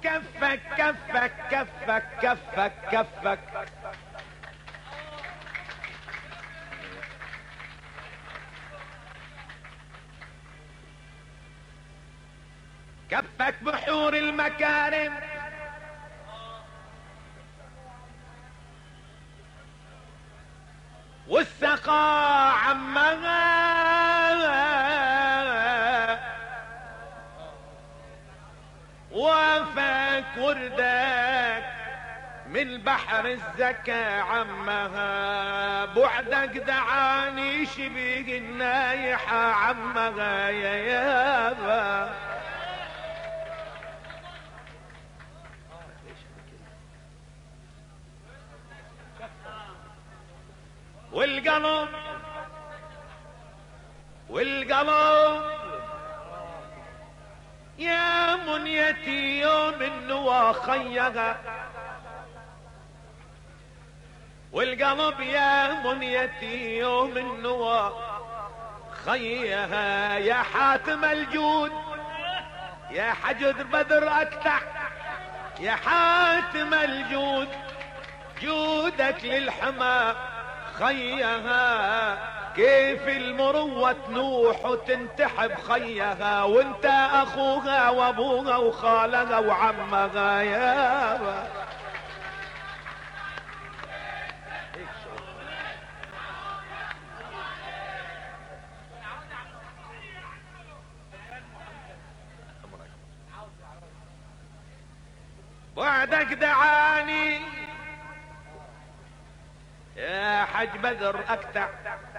كفك كفك كفك كفك كفك كفك بحور المكارم والسقاء عمها وافك وردك من بحر الزكا عمها بعدك دعاني شبيه النايحة عمها يا يابا والقلب يا منيتي يوم النوى خيها والقلب يا منيتي يوم النوى خيها يا حاتم الجود يا حجر بدر اكتع يا حاتم الجود جودك للحما خيها كيف المروة تنوح وتنتحب خيها وانت اخوها وابوها وخالها وعمها يابا بعدك دعاني يا حج بدر اكتع